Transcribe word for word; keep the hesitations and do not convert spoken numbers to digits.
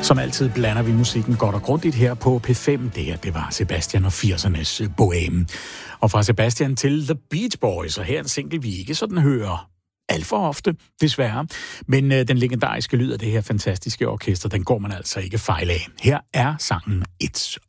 Som altid blander vi musikken godt og grundigt her på P fem. Det her, det var Sebastian og firsernes bohème. Og fra Sebastian til The Beach Boys, og her er en single, vi ikke sådan hører alt for ofte, desværre. Men øh, den legendariske lyd af det her fantastiske orkester, den går man altså ikke fejl af. Her er sangen It's